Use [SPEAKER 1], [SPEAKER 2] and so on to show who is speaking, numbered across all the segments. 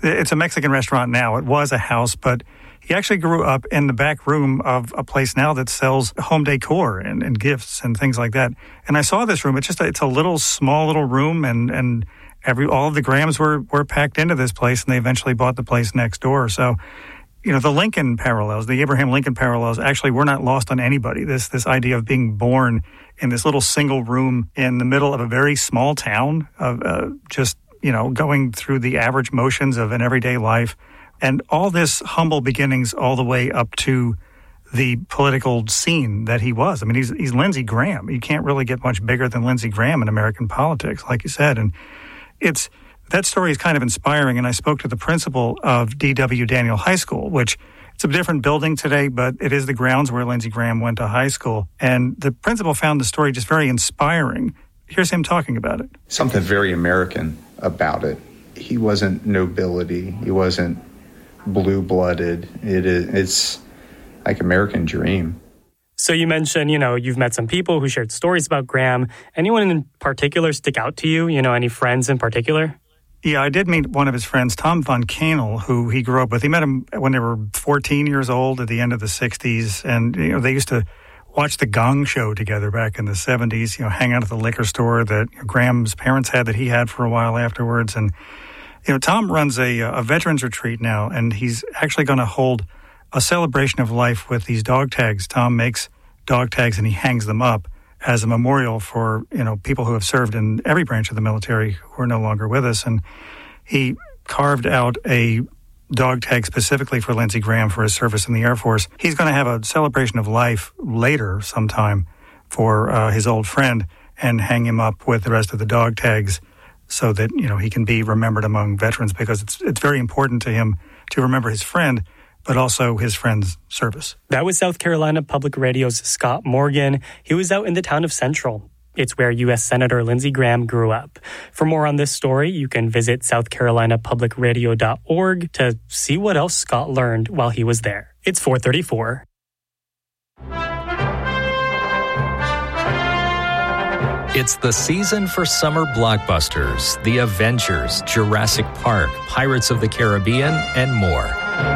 [SPEAKER 1] It's a Mexican restaurant now. It was a house, but he actually grew up in the back room of a place now that sells home decor and gifts and things like that. And I saw this room. It's a little small little room, and all of the Grahams were packed into this place, and they eventually bought the place next door. So, the Lincoln parallels, the Abraham Lincoln parallels, actually were not lost on anybody. This idea of being born in this little single room in the middle of a very small town, of going through the average motions of an everyday life, and all this humble beginnings all the way up to the political scene that he was. I mean, he's Lindsey Graham. You can't really get much bigger than Lindsey Graham in American politics, like you said. And that story is kind of inspiring. And I spoke to the principal of D.W. Daniel High School, which it's a different building today, but it is the grounds where Lindsey Graham went to high school. And the principal found the story just very inspiring. Here's him talking about it.
[SPEAKER 2] Something very American about it. He wasn't nobility. He wasn't blue-blooded. It's like American dream.
[SPEAKER 3] So you mentioned, you've met some people who shared stories about Graham. Anyone in particular stick out to you? Any friends in particular?
[SPEAKER 1] Yeah, I did meet one of his friends, Tom Von Canel, who he grew up with. He met him when they were 14 years old at the end of the 60s. And, they used to watch the Gong Show together back in the 70s, hang out at the liquor store that Graham's parents had that he had for a while afterwards. And, Tom runs a veterans retreat now, and he's actually going to hold a celebration of life with these dog tags. Tom makes dog tags and he hangs them up as a memorial for, people who have served in every branch of the military who are no longer with us. And he carved out a dog tag specifically for Lindsey Graham for his service in the Air Force. He's going to have a celebration of life later sometime for his old friend and hang him up with the rest of the dog tags so that, he can be remembered among veterans, because it's very important to him to remember his friend, but also his friend's service.
[SPEAKER 3] That was South Carolina Public Radio's Scott Morgan. He was out in the town of Central. It's where U.S. Senator Lindsey Graham grew up. For more on this story, you can visit southcarolinapublicradio.org to see what else Scott learned while he was there. It's 4:34.
[SPEAKER 4] It's the season for summer blockbusters, The Avengers, Jurassic Park, Pirates of the Caribbean, and more.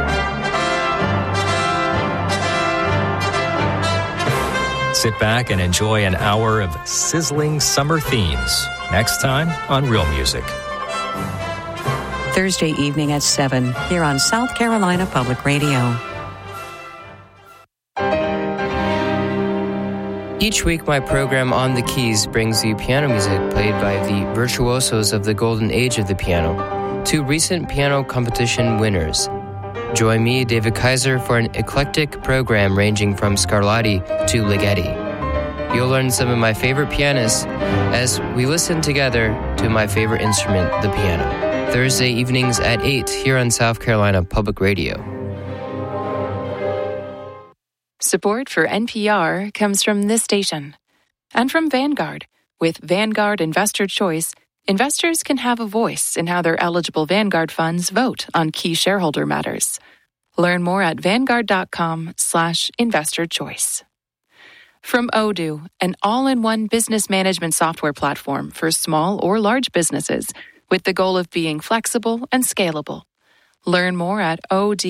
[SPEAKER 4] Sit back and enjoy an hour of sizzling summer themes. Next time on Real Music.
[SPEAKER 5] Thursday evening at 7 here on South Carolina Public Radio.
[SPEAKER 6] Each week, my program On the Keys brings you piano music played by the virtuosos of the golden age of the piano, 2 recent piano competition winners. Join me, David Kaiser, for an eclectic program ranging from Scarlatti to Ligeti. You'll learn some of my favorite pianists as we listen together to my favorite instrument, the piano. Thursday evenings at 8 here on South Carolina Public Radio.
[SPEAKER 7] Support for NPR comes from this station and from Vanguard. With Vanguard Investor Choice, investors can have a voice in how their eligible Vanguard funds vote on key shareholder matters. Learn more at vanguard.com/investorchoice. From Odoo, an all-in-one business management software platform for small or large businesses with the goal of being flexible and scalable. Learn more at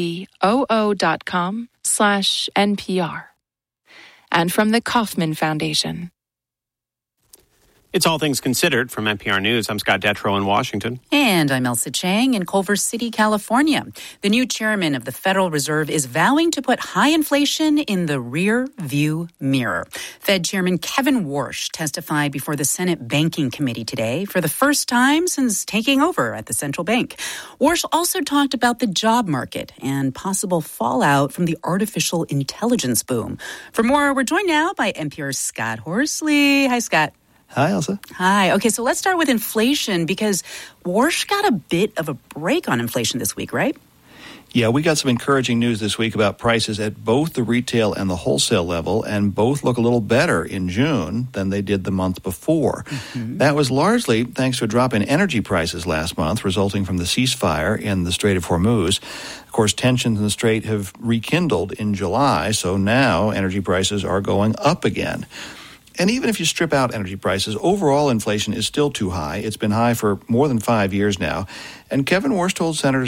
[SPEAKER 7] odoo.com/NPR. And from the Kauffman Foundation.
[SPEAKER 8] It's All Things Considered from NPR News. I'm Scott Detrow in Washington.
[SPEAKER 9] And I'm Elsa Chang in Culver City, California. The new chairman of the Federal Reserve is vowing to put high inflation in the rear view mirror. Fed Chairman Kevin Warsh testified before the Senate Banking Committee today for the first time since taking over at the central bank. Warsh also talked about the job market and possible fallout from the artificial intelligence boom. For more, we're joined now by NPR's Scott Horsley. Hi, Scott.
[SPEAKER 10] Hi, Elsa.
[SPEAKER 9] Hi. Okay, so let's start with inflation because Warsh got a bit of a break on inflation this week, right?
[SPEAKER 10] Yeah, we got some encouraging news this week about prices at both the retail and the wholesale level, and both look a little better in June than they did the month before. Mm-hmm. That was largely thanks to a drop in energy prices last month, resulting from the ceasefire in the Strait of Hormuz. Of course, tensions in the Strait have rekindled in July, so now energy prices are going up again. And even if you strip out energy prices, overall inflation is still too high. It's been high for more than 5 years now. And Kevin Warsh told Senators